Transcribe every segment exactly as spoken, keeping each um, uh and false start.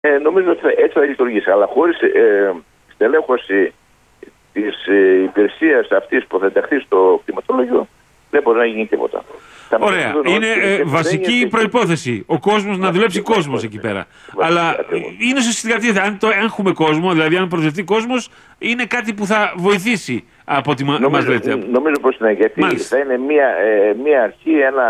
Ε, νομίζω ότι έτσι θα λειτουργήσει, αλλά χωρίς ε, στελέχωση της ε, υπηρεσίας αυτής που θα ταχθεί στο κτηματολόγιο δεν μπορεί να γίνει τίποτα. Ωραία. Είναι ε, βασική είναι... προϋπόθεση ο κόσμος να δουλέψει κόσμος εκεί πέρα. Βασική, αλλά ακριβώς. Είναι συστηματική. Αν το έχουμε κόσμο, δηλαδή αν προσδευτεί κόσμος, είναι κάτι που θα βοηθήσει από ό,τι νομίζω, μας λέτε. Νομίζω πως είναι, γιατί Μάλιστα. θα είναι μια, ε, μια αρχή, ένα...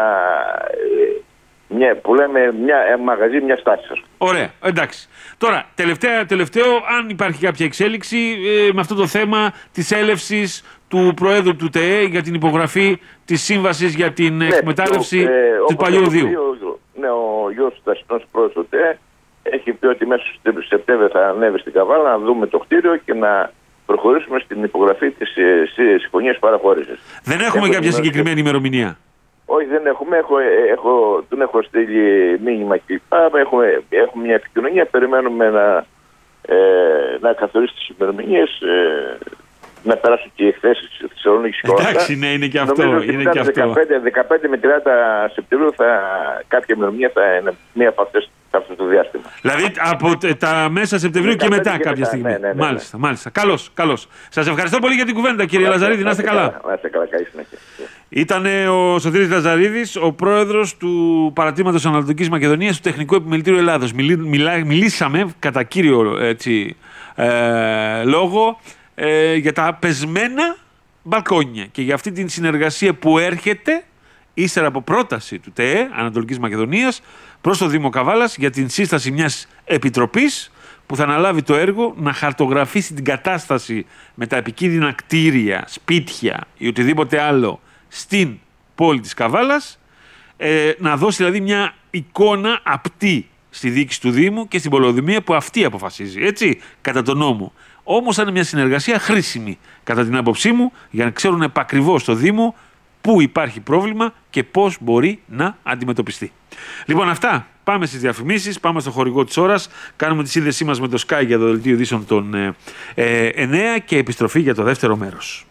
Ε, Μια, που λέμε μια, μαγαζί μια στάση. Ωραία, εντάξει. Τώρα, τελευταία, τελευταίο, αν υπάρχει κάποια εξέλιξη ε, με αυτό το θέμα της έλευσης του Προέδρου του ΤΕΕ για την υπογραφή της σύμβασης για την ναι, εκμετάλλευση το, ε, του παλιού οδείου. Ναι, ο γιος του Τασινός Πρόεδρος του ΤΕΕ έχει πει ότι μέσα στο Σεπτέμβριο θα ανέβει στην Καβάλα να δούμε το κτίριο και να προχωρήσουμε στην υπογραφή της ε, συμφωνίας παραχώρησης. Δεν έχουμε Έχω κάποια συγκεκριμένη ημερομηνία. Όχι, δεν έχουμε. Έχω, έχω, τον έχω στείλει μήνυμα κλπ. Έχουμε, έχουμε μια επικοινωνία. Περιμένουμε να, ε, να καθορίσει τις ημερομηνίες, ε, να περάσουν και οι εκθέσεις της Θεσσαλονίκης. Εντάξει, ναι, είναι και αυτό. Νομίζω είναι και αυτό. δεκαπέντε, δεκαπέντε με τριάντα Σεπτεμβρίου θα, κάποια ημερομηνία θα είναι μία από αυτές σε αυτό το διάστημα. Δηλαδή από τα μέσα Σεπτεμβρίου και μετά, και κάποια μετά, στιγμή. Ναι, ναι, ναι, μάλιστα, ναι. μάλιστα. Καλώς, καλώς. Σας ευχαριστώ πολύ για την κουβέντα, κύριε Λαζαρίδη. Να είστε καλά. Να είστε καλά, καλή συνέχεια. Ήταν ο Σωτήρης Λαζαρίδης, ο πρόεδρος του Παρατήματος Ανατολικής Μακεδονίας του Τεχνικού Επιμελητήριου Ελλάδος. Μιλή, μιλά, μιλήσαμε κατά κύριο έτσι, ε, λόγο ε, για τα πεσμένα μπαλκόνια και για αυτή την συνεργασία που έρχεται ύστερα από πρόταση του ΤΕΕ Ανατολικής Μακεδονίας προς το Δήμο Καβάλας για την σύσταση μιας επιτροπής που θα αναλάβει το έργο να χαρτογραφήσει την κατάσταση με τα επικίνδυνα κτίρια, σπίτια ή οτιδήποτε άλλο στην πόλη της Καβάλας, ε, να δώσει δηλαδή μια εικόνα απτή στη διοίκηση του Δήμου και στην πολεοδομία που αυτή αποφασίζει, έτσι, κατά τον νόμο. Όμως θα είναι μια συνεργασία χρήσιμη, κατά την άποψή μου, για να ξέρουν επακριβώς στο Δήμο πού υπάρχει πρόβλημα και πώς μπορεί να αντιμετωπιστεί. Λοιπόν, αυτά. Πάμε στις διαφημίσεις, πάμε στο χορηγό της ώρας, κάνουμε τη σύνδεσή μας με το Sky για το δελτίο ειδήσεων των ε, ε, εννέα και επιστροφή για το δεύτερο μέρος.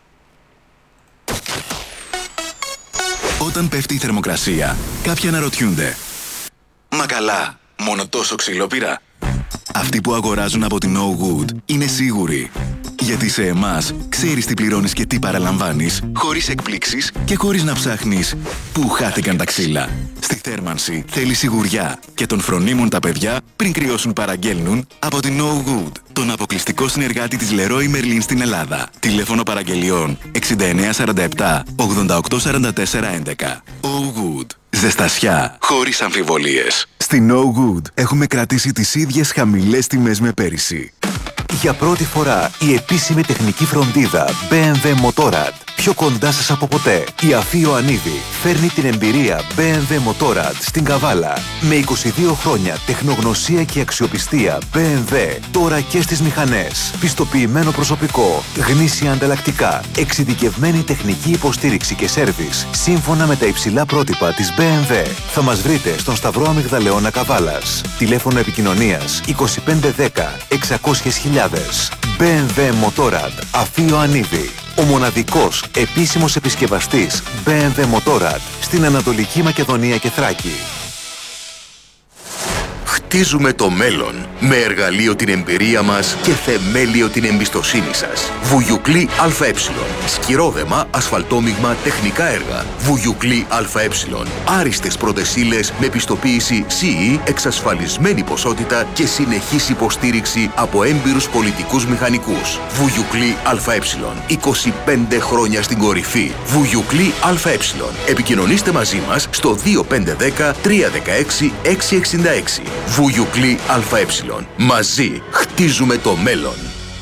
Όταν πέφτει η θερμοκρασία, κάποιοι αναρωτιούνται. Μα καλά, μόνο τόσο ξύλο πήρα? Αυτοί που αγοράζουν από την No Good είναι σίγουροι. Γιατί σε εμάς ξέρεις τι πληρώνεις και τι παραλαμβάνεις, χωρίς εκπλήξεις και χωρίς να ψάχνεις πού χάθηκαν τα ξύλα. Στη θέρμανση θέλει σιγουριά και τον φρονίμουν τα παιδιά πριν κρυώσουν παραγγέλνουν από την No Good, τον αποκλειστικό συνεργάτη της Leroy Merlin στην Ελλάδα. Τηλέφωνο παραγγελιών εξήντα εννέα σαράντα επτά ογδόντα οκτώ σαράντα τέσσερα έντεκα. Oh Good. Ζεστασιά χωρίς αμφιβολίες. Στη No Good έχουμε κρατήσει τις ίδιες χαμηλές τιμές με πέρυσι. Για πρώτη φορά η επίσημη τεχνική φροντίδα μπι εμ ντάμπλιου Motorrad. Πιο κοντά σας από ποτέ. Η Αφή Ιωαννίδη φέρνει την εμπειρία μπι εμ ντάμπλιου Motorrad στην Καβάλα. Με είκοσι δύο χρόνια τεχνογνωσία και αξιοπιστία μπι εμ ντάμπλιου τώρα και στις μηχανές. Πιστοποιημένο προσωπικό, γνήσια ανταλλακτικά, εξειδικευμένη τεχνική υποστήριξη και σέρβις σύμφωνα με τα υψηλά πρότυπα της μπι εμ ντάμπλιου. Θα μας βρείτε στον Σταυρό Αμυγδαλεώνα Καβάλας. Τηλέφωνο επικοινωνίας είκοσι πέντε δέκα εξακόσιες χιλιάδες. μπι εμ ντάμπλιου Motorrad Αφή Ιωαννίδη. Ο μοναδικός επίσημος επισκευαστής μπι εμ ντάμπλιου Motorrad στην Ανατολική Μακεδονία και Θράκη. Χτίζουμε το μέλλον με εργαλείο την εμπειρία μας και θεμέλιο την εμπιστοσύνη σας. Βουγιουκλή ΑΕ. Σκυρόδεμα, ασφαλτόμιγμα, τεχνικά έργα. Βουγιουκλή ΑΕ. Άριστες πρώτες ύλες με πιστοποίηση σι ι, εξασφαλισμένη ποσότητα και συνεχής υποστήριξη από έμπειρους πολιτικούς μηχανικούς. Βουγιουκλή ΑΕ. είκοσι πέντε χρόνια στην κορυφή. Βουγιουκλή ΑΕ. Επικοινωνήστε μαζί μας στο δύο πέντε ένα μηδέν τρία έξι έξι εξήντα έξι. Βουγιουκλή ΑΕ. Μαζί χτίζουμε το μέλλον.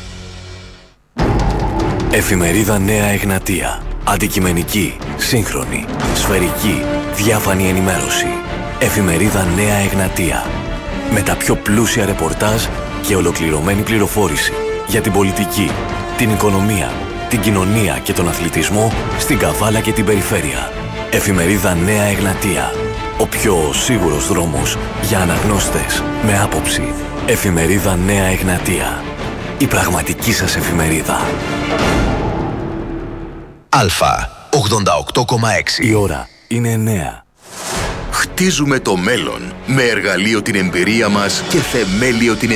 Εφημερίδα Νέα Εγνατία. Αντικειμενική, σύγχρονη, σφαιρική, διάφανη ενημέρωση. Εφημερίδα Νέα Εγνατία. Με τα πιο πλούσια ρεπορτάζ και ολοκληρωμένη πληροφόρηση για την πολιτική, την οικονομία, την κοινωνία και τον αθλητισμό στην Καβάλα και την περιφέρεια. Εφημερίδα Νέα Εγνατία. Ο πιο σίγουρος δρόμος για αναγνώστες με άποψη. Εφημερίδα Νέα Εγνατία. Η πραγματική σας εφημερίδα. Αλφα ογδόντα οκτώ κόμμα έξι. Η ώρα είναι εννέα. Χτίζουμε το μέλλον με εργαλείο την εμπειρία μας και θεμέλιο την